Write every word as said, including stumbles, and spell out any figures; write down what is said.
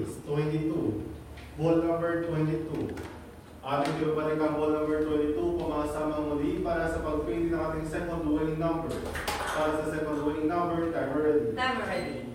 is twenty-two. Ball number twenty-two. Ating pinabalik ang ball number twenty-two. Pumasama muli para sa pag-pili ng ating second winning number. Para sa second winning number, timer ready. Timer ready.